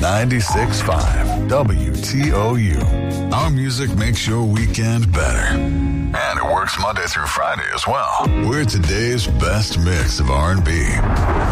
96.5 WTOU. Our music makes your weekend better. And it works Monday through Friday as well. We're today's best mix of R&B.